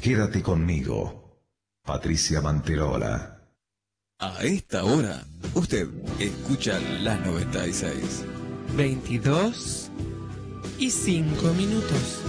Quédate conmigo, Patricia Manterola. A esta hora, usted escucha las 96. 22:05.